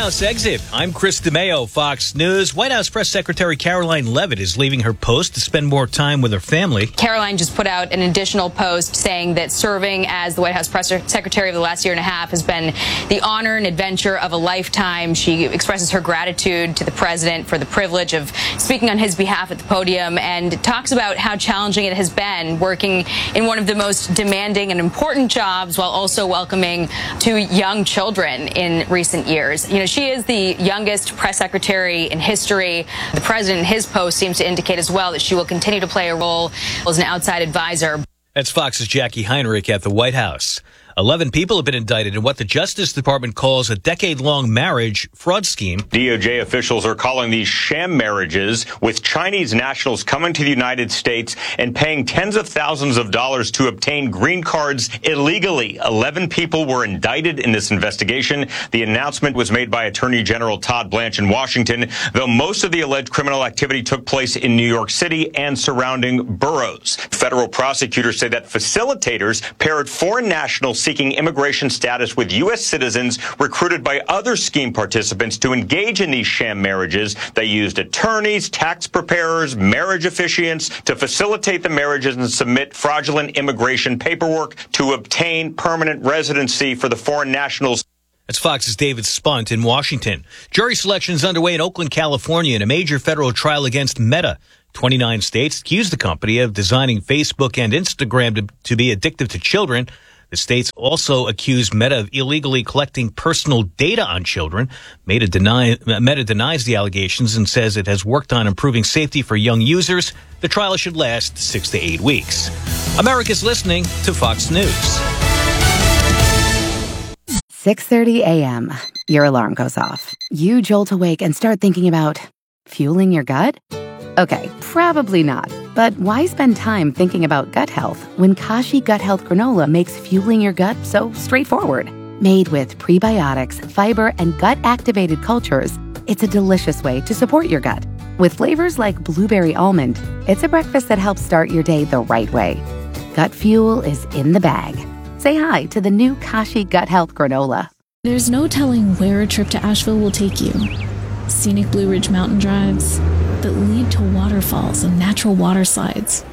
House exit. I'm Chris DeMeo, Fox News. White House Press Secretary Caroline Leavitt is leaving her post to spend more time with her family. Caroline just put out an additional post saying that serving as the White House Press Secretary of the last year and a half has been the honor and adventure of a lifetime. She expresses her gratitude to the president for the privilege of speaking on his behalf at the podium and talks about how challenging it has been working in one of the most demanding and important jobs while also welcoming two young children in recent years. You know, she is the youngest press secretary in history. The president, in his post, seems to indicate as well that she will continue to play a role as an outside advisor. That's Fox's Jackie Heinrich at the White House. 11 people have been indicted in what the Justice Department calls a decade-long marriage fraud scheme. DOJ officials are calling these sham marriages, with Chinese nationals coming to the United States and paying tens of thousands of dollars to obtain green cards illegally. 11 people were indicted in this investigation. The announcement was made by Attorney General Todd Blanche in Washington, though most of the alleged criminal activity took place in New York City and surrounding boroughs. Federal prosecutors say that facilitators paired foreign nationals seeking immigration status with U.S. citizens recruited by other scheme participants to engage in these sham marriages. They used attorneys, tax preparers, marriage officiants to facilitate the marriages and submit fraudulent immigration paperwork to obtain permanent residency for the foreign nationals. That's Fox's David Spunt in Washington. Jury selection is underway in Oakland, California in a major federal trial against Meta. 29 states accuse the company of designing Facebook and Instagram to be addictive to children. The states also accuse Meta of illegally collecting personal data on children. Meta denies the allegations and says it has worked on improving safety for young users. The trial should last 6 to 8 weeks. America's listening to Fox News. 6:30 a.m. Your alarm goes off. You jolt awake and start thinking about fueling your gut? Okay, probably not. But why spend time thinking about gut health when Kashi Gut Health Granola makes fueling your gut so straightforward? Made with prebiotics, fiber, and gut-activated cultures, it's a delicious way to support your gut. With flavors like blueberry almond, it's a breakfast that helps start your day the right way. Gut fuel is in the bag. Say hi to the new Kashi Gut Health Granola. There's no telling where a trip to Asheville will take you. Scenic Blue Ridge mountain drives that lead to waterfalls and natural water slides.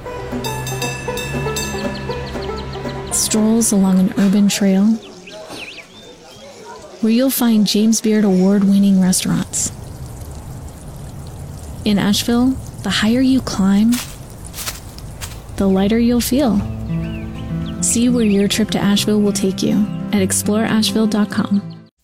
Strolls along an urban trail where you'll find James Beard award-winning restaurants. In Asheville, the higher you climb, the lighter you'll feel. See where your trip to Asheville will take you at exploreasheville.com.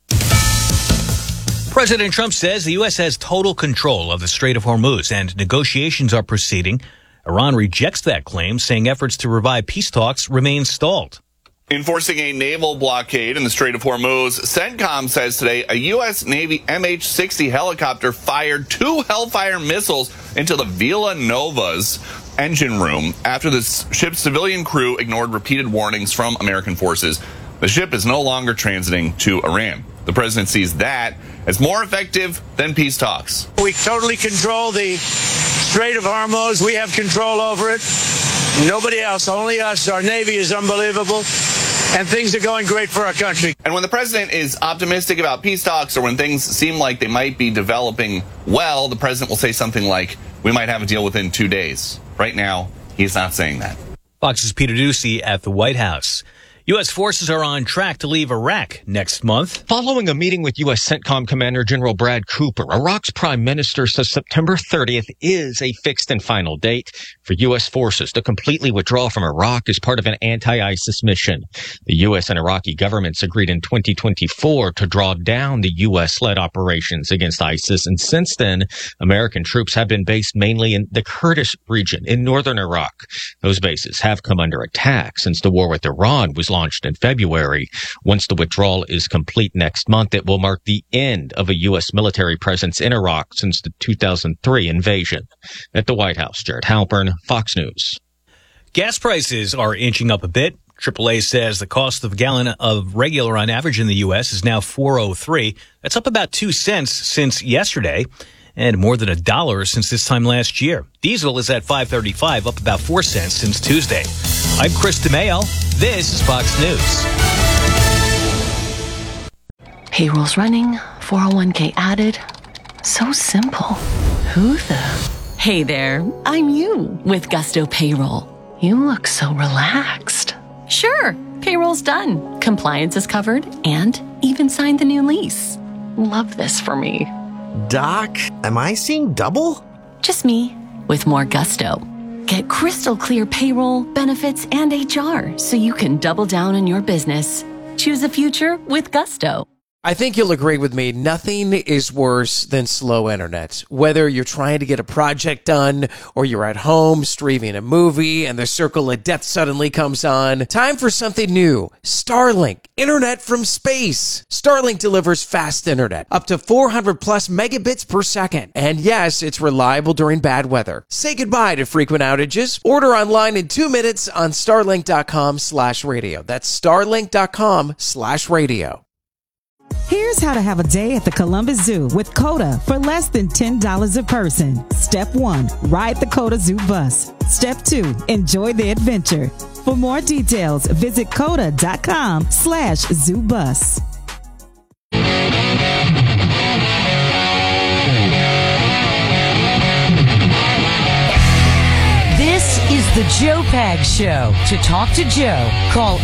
President Trump says the U.S. has total control of the Strait of Hormuz and negotiations are proceeding. Iran rejects that claim, saying efforts to revive peace talks remain stalled. Enforcing a naval blockade in the Strait of Hormuz, CENTCOM says today a U.S. Navy MH-60 helicopter fired 2 Hellfire missiles into the Vila Nova's engine room after the ship's civilian crew ignored repeated warnings from American forces. The ship is no longer transiting to Iran. The president sees that as more effective than peace talks. We totally control the Strait of Hormuz. We have control over it. Nobody else, only us. Our Navy is unbelievable, and things are going great for our country. And when the president is optimistic about peace talks or when things seem like they might be developing well, the president will say something like, we might have a deal within 2 days. Right now, he's not saying that. Fox's Peter Doocy at the White House. U.S. forces are on track to leave Iraq next month. Following a meeting with U.S. CENTCOM Commander General Brad Cooper, Iraq's prime minister says September 30th is a fixed and final date for U.S. forces to completely withdraw from Iraq as part of an anti-ISIS mission. The U.S. and Iraqi governments agreed in 2024 to draw down the U.S.-led operations against ISIS, and since then, American troops have been based mainly in the Kurdish region in northern Iraq. Those bases have come under attack since the war with Iran was launched in February. Once the withdrawal is complete next month, it will mark the end of a U.S. military presence in Iraq since the 2003 invasion. At the White House, Jared Halpern, Fox News. Gas prices are inching up a bit. AAA says the cost of a gallon of regular on average in the U.S. is now $4.03. That's up about 2 cents since yesterday and more than $1 since this time last year. Diesel is at $5.35, up about 4 cents since Tuesday. I'm Chris DeMeo. This is Fox News. Payroll's running, 401k added. So simple. Who the? Hey there, I'm you with Gusto Payroll. You look so relaxed. Sure, payroll's done. Compliance is covered and even signed the new lease. Love this for me. Doc, am I seeing double? Just me with more Gusto. Get crystal clear payroll, benefits, and HR so you can double down on your business. Choose a future with Gusto. I think you'll agree with me. Nothing is worse than slow internet. Whether you're trying to get a project done or you're at home streaming a movie and the circle of death suddenly comes on, time for something new. Starlink, internet from space. Starlink delivers fast internet, up to 400 plus megabits per second. And yes, it's reliable during bad weather. Say goodbye to frequent outages. Order online in 2 minutes on starlink.com/radio. That's starlink.com/radio. Here's how to have a day at the Columbus Zoo with COTA for less than $10 a person. Step 1, ride the COTA Zoo bus. Step 2, enjoy the adventure. For more details, visit COTA.com/zoobus. This is the Joe Pags Show. To talk to Joe, call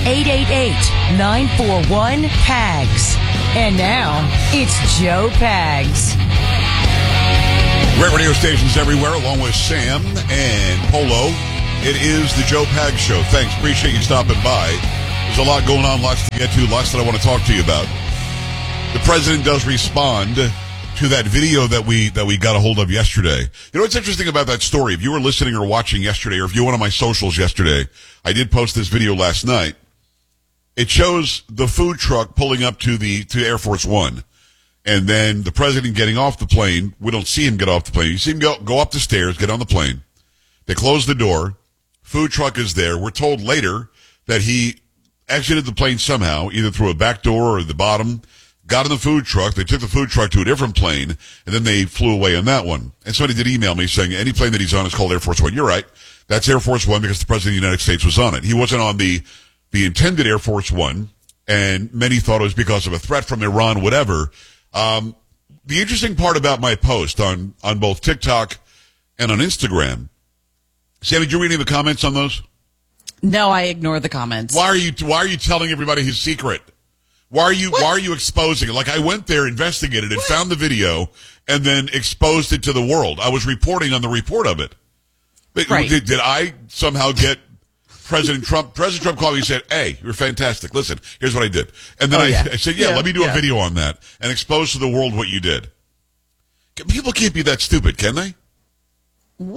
888-941-PAGS. And now, it's Joe Pags. Great radio stations everywhere, along with Sam and Polo. It is the Joe Pags Show. Thanks. Appreciate you stopping by. There's a lot going on, lots to get to, lots that I want to talk to you about. The president does respond to that video that we got a hold of yesterday. You know what's interesting about that story? If you were listening or watching yesterday, or if you went on my socials yesterday, I did post this video last night. It shows the food truck pulling up to Air Force One. And then the president getting off the plane. We don't see him get off the plane. You see him go up the stairs, get on the plane. They close the door. Food truck is there. We're told later that he exited the plane somehow, either through a back door or the bottom, got in the food truck. They took the food truck to a different plane, and then they flew away on that one. And somebody did email me saying any plane that he's on is called Air Force One. You're right. That's Air Force One because the president of the United States was on it. He wasn't on the intended Air Force One, and many thought it was because of a threat from Iran, whatever. The interesting part about my post on both TikTok and on Instagram, Sam, did you read any of the comments on those? No, I ignore the comments. Why are you telling everybody his secret? Why are you exposing it? Like, I went there, investigated it, found the video, and then exposed it to the world. I was reporting on the report of it. Right. Did I somehow get President Trump called me and said, hey, you're fantastic. Listen, here's what I did. And then I said, let me do a video on that and expose to the world what you did. People can't be that stupid, can they? Well,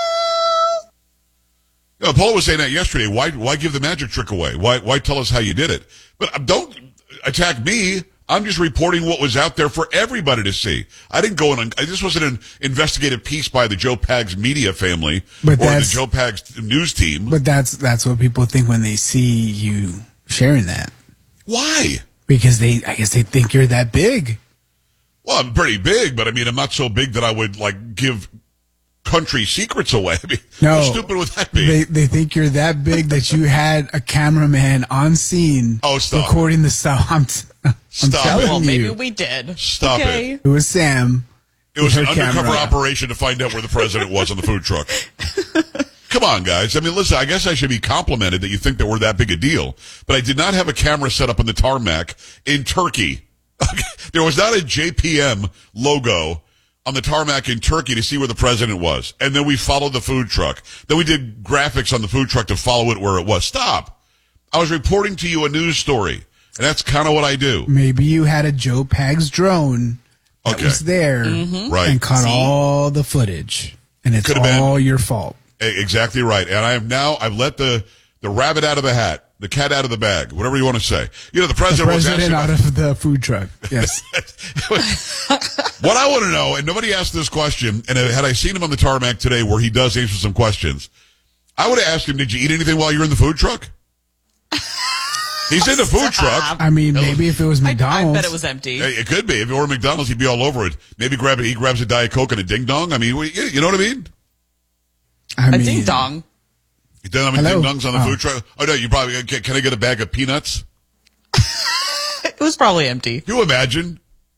Paul was saying that yesterday. Why give the magic trick away? Why tell us how you did it? But don't attack me. I'm just reporting what was out there for everybody to see. I didn't go in. This wasn't an investigative piece by the Joe Pags media family or the Joe Pags news team. But that's what people think when they see you sharing that. Why? Because I guess they think you're that big. Well, I'm pretty big, but I mean, I'm not so big that I would give country secrets away. I mean, no, how stupid would that be? They think you're that big that you had a cameraman on scene recording the stuff. I'm telling you. Well, maybe we did. Stop it. It was Sam. It was an undercover operation to find out where the president was on the food truck. Come on, guys. I mean, listen, I guess I should be complimented that you think that we're that big a deal. But I did not have a camera set up on the tarmac in Turkey. There was not a JPM logo on the tarmac in Turkey to see where the president was. And then we followed the food truck. Then we did graphics on the food truck to follow it where it was. Stop. I was reporting to you a news story. And that's kind of what I do. Maybe you had a Joe Pags drone that was there and caught all the footage. And it's all your fault. Exactly right. And I've let the rabbit out of the hat, the cat out of the bag, whatever you want to say. You know, the president was asking out of the food truck. Yes. What I want to know, and nobody asked this question, and had I seen him on the tarmac today where he does answer some questions, I would have asked him, did you eat anything while you were in the food truck? He's in the food truck. I mean, maybe if it was McDonald's. I bet it was empty. It could be. If it were McDonald's, he'd be all over it. Maybe he grabs a Diet Coke and a Ding Dong. I mean, you know what I mean? A Ding Dong. You don't have any Ding Dongs on the food truck? Oh, no, you probably, can I get a bag of peanuts? It was probably empty. Can you imagine?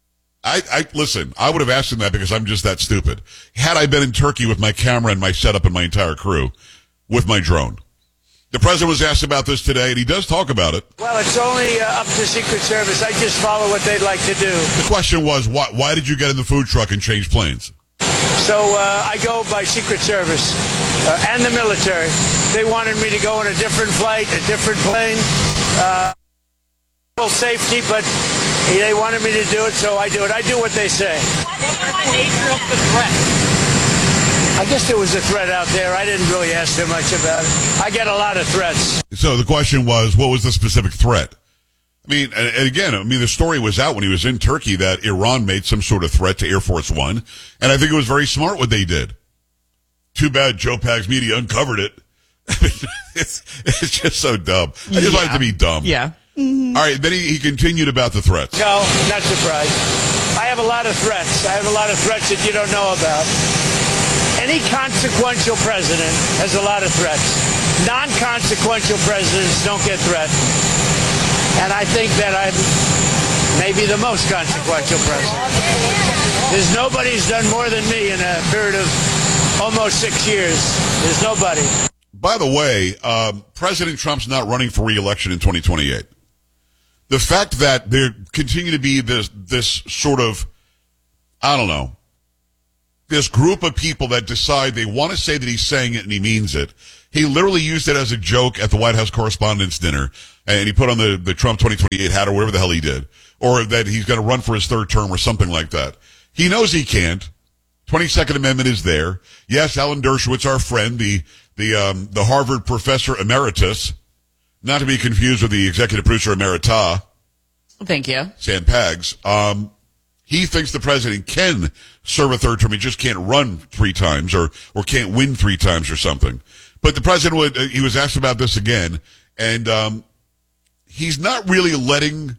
Listen, I would have asked him that because I'm just that stupid. Had I been in Turkey with my camera and my setup and my entire crew with my drone. The president was asked about this today, and he does talk about it. Well, it's only up to Secret Service. I just follow what they'd like to do. The question was, why did you get in the food truck and change planes? So I go by Secret Service and the military. They wanted me to go on a different flight, a different plane. Safety, but they wanted me to do it, so I do it. I do what they say. What's the nature of the threat? I guess there was a threat out there. I didn't really ask too much about it. I get a lot of threats. So the question was, what was the specific threat? I mean, and again, the story was out when he was in Turkey that Iran made some sort of threat to Air Force One, and I think it was very smart what they did. Too bad Joe Pags Media uncovered it. It's just so dumb. I just want it to be dumb. Yeah. Mm-hmm. All right, then he continued about the threats. No, not surprised. I have a lot of threats. I have a lot of threats that you don't know about. Any consequential president has a lot of threats. Non-consequential presidents don't get threats. And I think that I'm maybe the most consequential president. There's nobody who's done more than me in a period of almost 6 years. There's nobody. By the way, President Trump's not running for re-election in 2028. The fact that there continue to be this sort of, I don't know, this group of people that decide they want to say that he's saying it and he means it. He literally used it as a joke at the White House Correspondents' Dinner, and he put on the Trump 2028 hat or whatever the hell he did, or that he's going to run for his third term or something like that. He knows he can't. 22nd Amendment is there. Yes, Alan Dershowitz, our friend, the Harvard professor emeritus, not to be confused with the executive producer emerita. Thank you. Sam Pags. He thinks the president can serve a third term. He just can't run 3 times or can't win 3 times or something. But the president he was asked about this again, and he's not really letting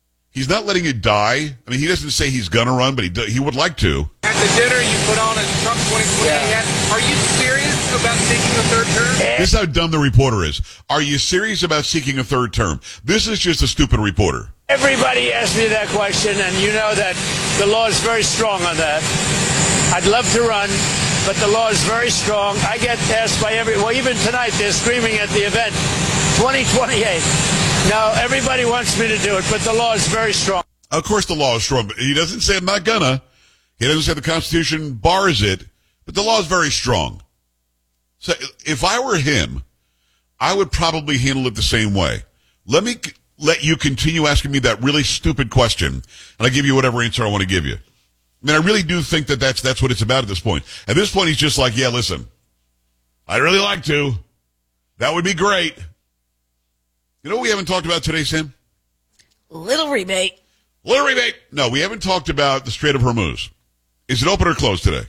it die. I mean, he doesn't say he's gonna run, but he would like to. At the dinner you put on a Trump 2028 hat. Are you serious about seeking a third term? This is how dumb the reporter is. Are you serious about seeking a third term? This is just a stupid reporter. Everybody asks me that question, and you know that the law is very strong on that. I'd love to run, but the law is very strong. I get asked by well, even tonight they're screaming at the event, 2028. No, everybody wants me to do it, but the law is very strong. Of course the law is strong, but he doesn't say I'm not gonna. He doesn't say the Constitution bars it, but the law is very strong. So if I were him, I would probably handle it the same way. Let you continue asking me that really stupid question, and I give you whatever answer I want to give you. I mean, I really do think that that's what it's about at this point. At this point, he's just like, yeah, listen, I'd really like to. That would be great. You know what we haven't talked about today, Sam? Little rebate. Little rebate. No, we haven't talked about the Strait of Hormuz. Is it open or closed today?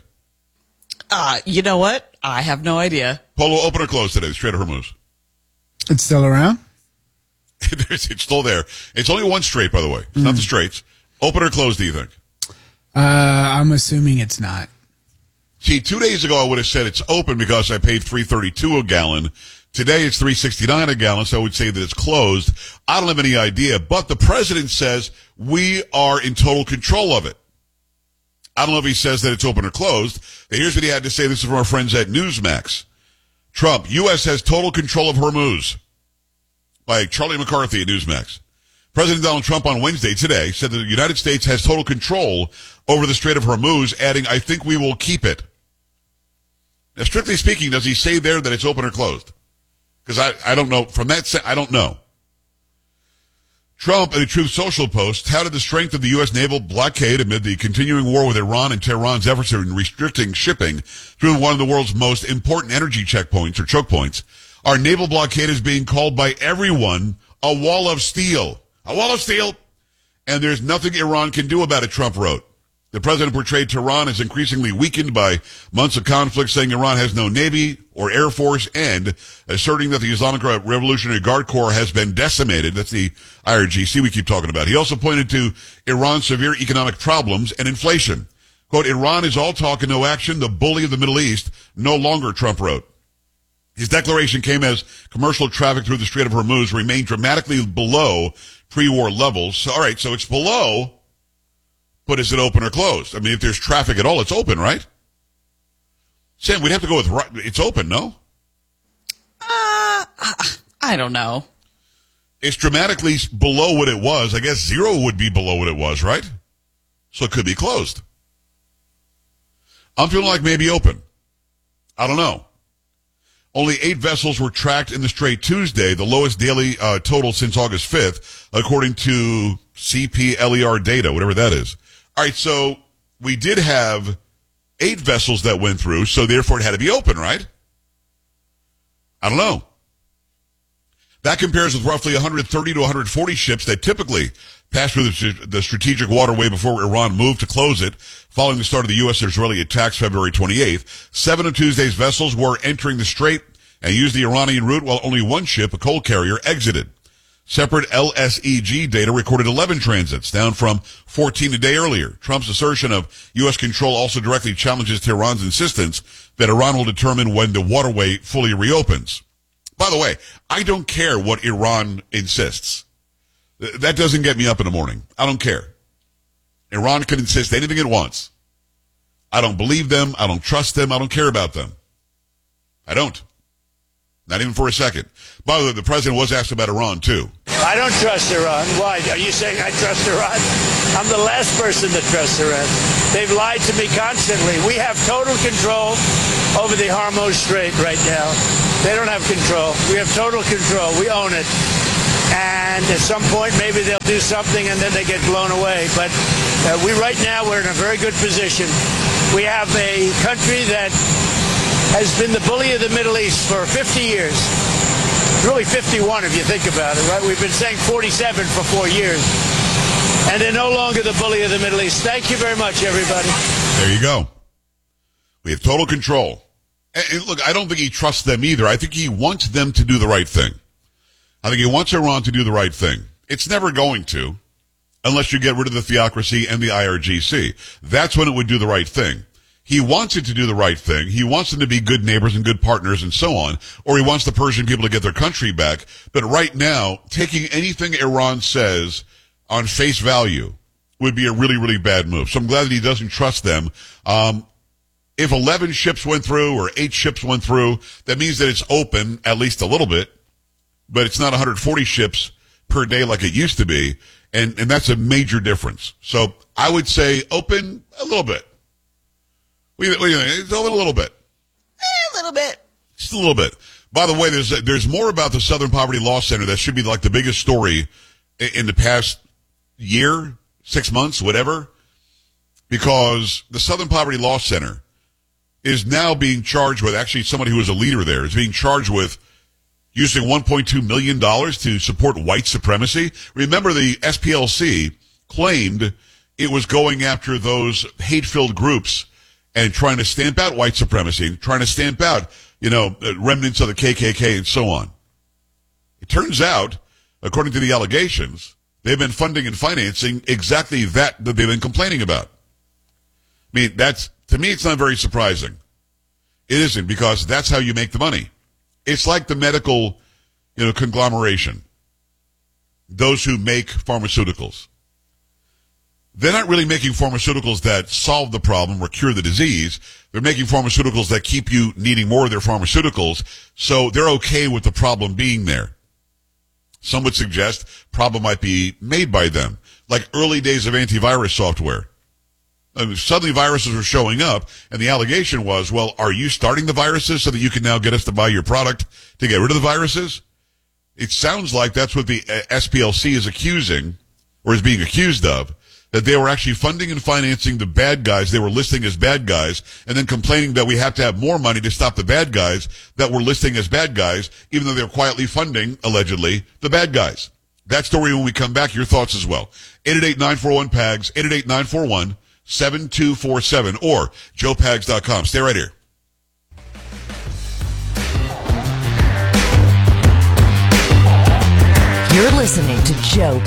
You know what? I have no idea. Polo, open or closed today, the Strait of Hormuz? It's still around? It's still there. It's only one strait, by the way. It's not the straits. Open or closed, do you think? I'm assuming it's not. See, 2 days ago I would have said it's open because I paid $3.32 a gallon. Today it's $3.69 a gallon, so I would say that it's closed. I don't have any idea, but the president says we are in total control of it. I don't know if he says that it's open or closed. Here's what he had to say. This is from our friends at Newsmax. Trump, U.S. has total control of Hormuz. By Charlie McCarthy at Newsmax. President Donald Trump on Wednesday today said that the United States has total control over the Strait of Hormuz, adding, I think we will keep it. Now, strictly speaking, does he say there that it's open or closed? Because I don't know. From that, I don't know. Trump, in a Truth Social post, touted the strength of the U.S. naval blockade amid the continuing war with Iran and Tehran's efforts in restricting shipping through one of the world's most important energy checkpoints or choke points. Our naval blockade is being called by everyone a wall of steel. A wall of steel. And there's nothing Iran can do about it, Trump wrote. The president portrayed Tehran as increasingly weakened by months of conflict, saying Iran has no navy or air force, and asserting that the Islamic Revolutionary Guard Corps has been decimated. That's the IRGC we keep talking about. He also pointed to Iran's severe economic problems and inflation. Quote, Iran is all talk and no action, the bully of the Middle East, no longer, Trump wrote. His declaration came as commercial traffic through the Strait of Hormuz remained dramatically below pre-war levels. So, all right, so it's below, But is it open or closed? I mean, if there's traffic at all, it's open, right? Sam, we'd have to go with it's open, no? I don't know. It's dramatically below what it was. I guess 0 would be below what it was, right? So it could be closed. I'm feeling like maybe open. I don't know. Only 8 vessels were tracked in the Strait Tuesday, the lowest daily total since August 5th, according to CPLER data, whatever that is. All right, so we did have 8 vessels that went through, so therefore it had to be open, right? I don't know. That compares with roughly 130 to 140 ships that typically pass through the strategic waterway before Iran moved to close it following the start of the U.S.-Israeli attacks February 28th. 7 of Tuesday's vessels were entering the strait and used the Iranian route while only 1 ship, a coal carrier, exited. Separate LSEG data recorded 11 transits, down from 14 a day earlier. Trump's assertion of U.S. control also directly challenges Tehran's insistence that Iran will determine when the waterway fully reopens. By the way, I don't care what Iran insists. That doesn't get me up in the morning. I don't care. Iran can insist anything it wants. I don't believe them. I don't trust them. I don't care about them. I don't. Not even for a second. By the way, the president was asked about Iran, too. I don't trust Iran. Why? Are you saying I trust Iran? I'm the last person that trusts Iran. They've lied to me constantly. We have total control over the Hormuz Strait right now. They don't have control. We have total control. We own it. And at some point, maybe they'll do something and then they get blown away. But right now, we're in a very good position. We have a country that has been the bully of the Middle East for 50 years. Really 51 if you think about it, right? We've been saying 47 for 4 years. And they're no longer the bully of the Middle East. Thank you very much, everybody. There you go. We have total control. And look, I don't think he trusts them either. I think he wants them to do the right thing. I think he wants Iran to do the right thing. It's never going to, unless you get rid of the theocracy and the IRGC. That's when it would do the right thing. He wants it to do the right thing. He wants them to be good neighbors and good partners and so on. Or he wants the Persian people to get their country back. But right now, taking anything Iran says on face value would be a really, really bad move. So I'm glad that he doesn't trust them. If 11 ships went through or 8 ships went through, that means that it's open at least a little bit. But it's not 140 ships per day like it used to be. And that's a major difference. So I would say open a little bit. What do you think? It's open a little bit. A little bit. Just a little bit. By the way, there's more about the Southern Poverty Law Center that should be like the biggest story in the past year, 6 months, whatever. Because the Southern Poverty Law Center is now being charged with, actually somebody who was a leader there is being charged with using $1.2 million to support white supremacy. Remember, the SPLC claimed it was going after those hate-filled groups and trying to stamp out white supremacy, trying to stamp out, remnants of the KKK and so on. It turns out, according to the allegations, they've been funding and financing exactly that they've been complaining about. I mean, to me, it's not very surprising. It isn't, because that's how you make the money. It's like the medical, conglomeration. Those who make pharmaceuticals. They're not really making pharmaceuticals that solve the problem or cure the disease. They're making pharmaceuticals that keep you needing more of their pharmaceuticals, so they're okay with the problem being there. Some would suggest problem might be made by them, like early days of antivirus software. Suddenly viruses were showing up, and the allegation was, well, are you starting the viruses so that you can now get us to buy your product to get rid of the viruses? It sounds like that's what the SPLC is accusing, or is being accused of, that they were actually funding and financing the bad guys they were listing as bad guys, and then complaining that we have to have more money to stop the bad guys that we're listing as bad guys, even though they're quietly funding, allegedly, the bad guys. That story when we come back, your thoughts as well. 888-941-PAGS, 888-941-7247, or joepags.com. Stay right here. You're listening to Joe